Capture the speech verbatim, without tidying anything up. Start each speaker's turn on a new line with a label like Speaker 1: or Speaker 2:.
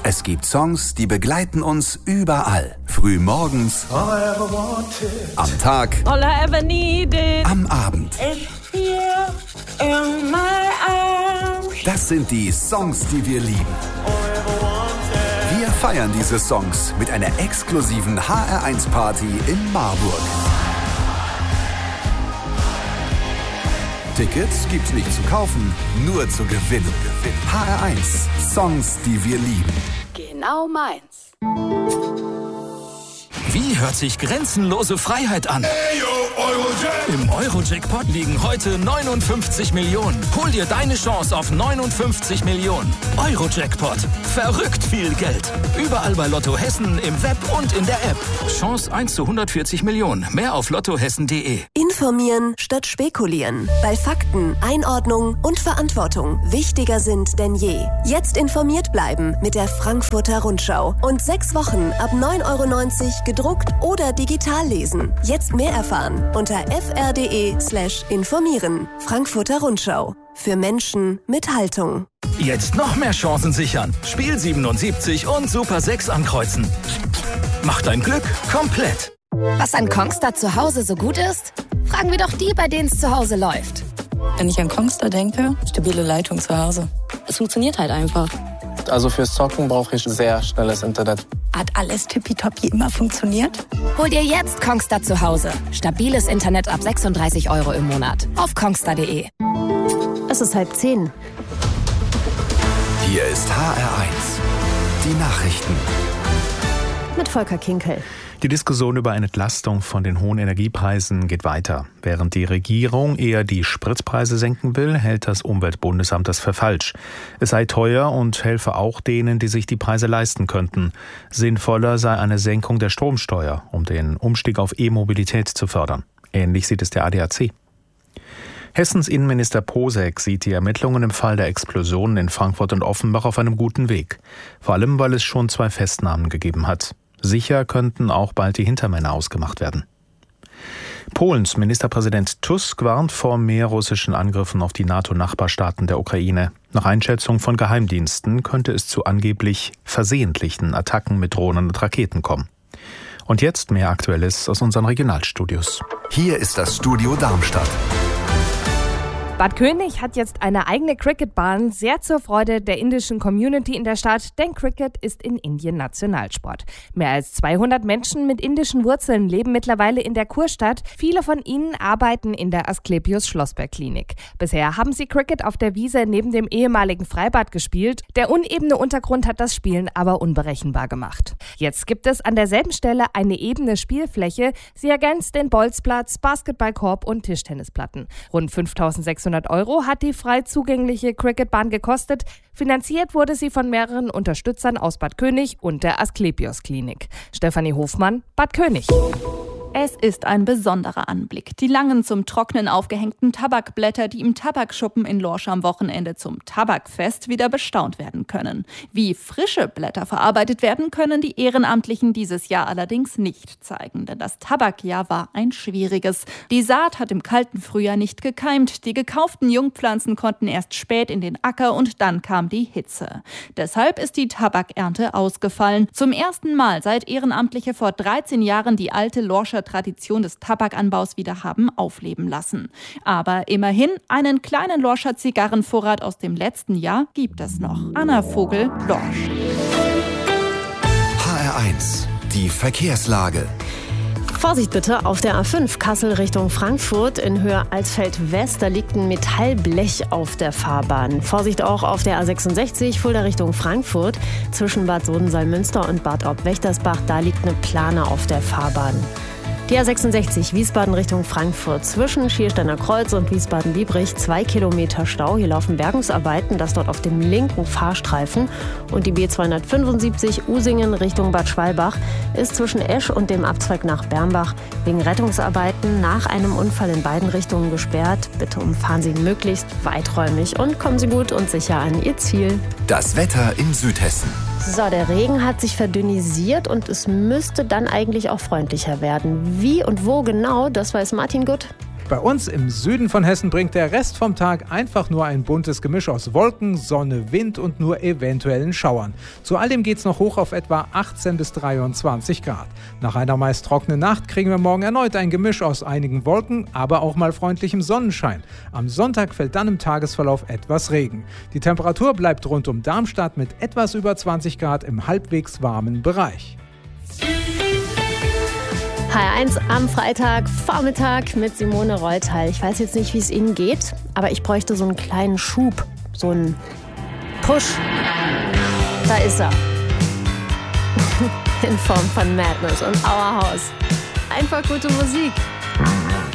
Speaker 1: Es gibt Songs, die begleiten uns überall. Früh morgens, am Tag,
Speaker 2: All I ever needed,
Speaker 1: am Abend.
Speaker 2: is here in my arms.
Speaker 1: Das sind die Songs, die wir lieben. Wir feiern diese Songs mit einer exklusiven H R eins Party in Marburg. Tickets gibt's nicht zu kaufen, nur zu gewinnen. H R eins, Songs, die wir lieben.
Speaker 3: Genau meins.
Speaker 4: Wie hört sich grenzenlose Freiheit an? Im Euro-Jackpot liegen heute neunundfünfzig Millionen. Hol dir deine Chance auf neunundfünfzig Millionen. Euro-Jackpot. Verrückt viel Geld. Überall bei Lotto Hessen, im Web und in der App. Chance eins zu hundertvierzig Millionen. Mehr auf lottohessen punkt de.
Speaker 5: Informieren statt spekulieren. Weil Fakten, Einordnung und Verantwortung wichtiger sind denn je. Jetzt informiert bleiben mit der Frankfurter Rundschau. Und sechs Wochen ab neun Euro neunzig gedruckt oder digital lesen. Jetzt mehr erfahren unter f r punkt de slash informieren. Frankfurter Rundschau. Für Menschen mit Haltung.
Speaker 4: Jetzt noch mehr Chancen sichern. Spiel siebenundsiebzig und Super sechs ankreuzen. Mach dein Glück komplett.
Speaker 6: Was an Kongstar zu Hause so gut ist? Fragen wir doch die, bei denen es zu Hause läuft.
Speaker 7: Wenn ich an Kongstar denke, stabile Leitung zu Hause. Es funktioniert halt einfach.
Speaker 8: Also fürs Zocken brauche ich sehr schnelles Internet.
Speaker 7: Hat alles tippitoppi immer funktioniert?
Speaker 6: Hol dir jetzt Kongstar zu Hause. Stabiles Internet ab sechsunddreißig Euro im Monat. Auf kongstar punkt de.
Speaker 9: Es ist halb zehn.
Speaker 1: Hier ist H R eins. Die Nachrichten.
Speaker 9: Mit Volker Kinkel.
Speaker 10: Die Diskussion über eine Entlastung von den hohen Energiepreisen geht weiter. Während die Regierung eher die Spritpreise senken will, hält das Umweltbundesamt das für falsch. Es sei teuer und helfe auch denen, die sich die Preise leisten könnten. Sinnvoller sei eine Senkung der Stromsteuer, um den Umstieg auf E-Mobilität zu fördern. Ähnlich sieht es der A D A C. Hessens Innenminister Posek sieht die Ermittlungen im Fall der Explosionen in Frankfurt und Offenbach auf einem guten Weg. Vor allem, weil es schon zwei Festnahmen gegeben hat. Sicher könnten auch bald die Hintermänner ausgemacht werden. Polens Ministerpräsident Tusk warnt vor mehr russischen Angriffen auf die NATO-Nachbarstaaten der Ukraine. Nach Einschätzung von Geheimdiensten könnte es zu angeblich versehentlichen Attacken mit Drohnen und Raketen kommen. Und jetzt mehr Aktuelles aus unseren Regionalstudios.
Speaker 1: Hier ist das Studio Darmstadt.
Speaker 11: Bad König hat jetzt eine eigene Cricketbahn, sehr zur Freude der indischen Community in der Stadt, denn Cricket ist in Indien Nationalsport. Mehr als zweihundert Menschen mit indischen Wurzeln leben mittlerweile in der Kurstadt. Viele von ihnen arbeiten in der Asklepios Schlossberg Klinik. Bisher haben sie Cricket auf der Wiese neben dem ehemaligen Freibad gespielt. Der unebene Untergrund hat das Spielen aber unberechenbar gemacht. Jetzt gibt es an derselben Stelle eine ebene Spielfläche. Sie ergänzt den Bolzplatz, Basketballkorb und Tischtennisplatten. Rund fünftausendsechshundert Euro hat die frei zugängliche Cricketbahn gekostet. Finanziert wurde sie von mehreren Unterstützern aus Bad König und der Asklepios Klinik. Stefanie Hofmann, Bad König.
Speaker 12: Es ist ein besonderer Anblick. Die langen zum Trocknen aufgehängten Tabakblätter, die im Tabakschuppen in Lorsch am Wochenende zum Tabakfest wieder bestaunt werden können. Wie frische Blätter verarbeitet werden, können die Ehrenamtlichen dieses Jahr allerdings nicht zeigen, denn das Tabakjahr war ein schwieriges. Die Saat hat im kalten Frühjahr nicht gekeimt. Die gekauften Jungpflanzen konnten erst spät in den Acker und dann kam die Hitze. Deshalb ist die Tabakernte ausgefallen. Zum ersten Mal seit Ehrenamtliche vor dreizehn Jahren die alte Lorscher Tradition des Tabakanbaus wieder haben aufleben lassen. Aber immerhin, einen kleinen Lorscher Zigarrenvorrat aus dem letzten Jahr gibt es noch. Anna Vogel, Lorsch.
Speaker 1: H R eins, die Verkehrslage.
Speaker 9: Vorsicht bitte auf der A fünf Kassel Richtung Frankfurt in Höhe Alsfeld West. Da liegt ein Metallblech auf der Fahrbahn. Vorsicht auch auf der A sechsundsechzig Fulda Richtung Frankfurt. Zwischen Bad Sodensalm-Münster und Bad Orb-Wächtersbach, da liegt eine Plane auf der Fahrbahn. Die A sechsundsechzig Wiesbaden Richtung Frankfurt. Zwischen Schiersteiner Kreuz und Wiesbaden-Biebrich zwei Kilometer Stau. Hier laufen Bergungsarbeiten, das dort auf dem linken Fahrstreifen. Und die B zweihundertfünfundsiebzig Usingen Richtung Bad Schwalbach ist zwischen Esch und dem Abzweig nach Bernbach wegen Rettungsarbeiten nach einem Unfall in beiden Richtungen gesperrt. Bitte umfahren Sie möglichst weiträumig und kommen Sie gut und sicher an Ihr Ziel.
Speaker 1: Das Wetter in Südhessen.
Speaker 9: So, der Regen hat sich verdünnisiert und es müsste dann eigentlich auch freundlicher werden. Wie und wo genau, das weiß Martin Gutt.
Speaker 13: Bei uns im Süden von Hessen bringt der Rest vom Tag einfach nur ein buntes Gemisch aus Wolken, Sonne, Wind und nur eventuellen Schauern. Zu all dem geht's noch hoch auf etwa achtzehn bis dreiundzwanzig Grad. Nach einer meist trockenen Nacht kriegen wir morgen erneut ein Gemisch aus einigen Wolken, aber auch mal freundlichem Sonnenschein. Am Sonntag fällt dann im Tagesverlauf etwas Regen. Die Temperatur bleibt rund um Darmstadt mit etwas über zwanzig Grad im halbwegs warmen Bereich.
Speaker 9: H R eins am Freitag, Vormittag mit Simone Reutal. Ich weiß jetzt nicht, wie es Ihnen geht, aber ich bräuchte so einen kleinen Schub, so einen Push. Da ist er. In Form von Madness und Our House. Einfach gute Musik.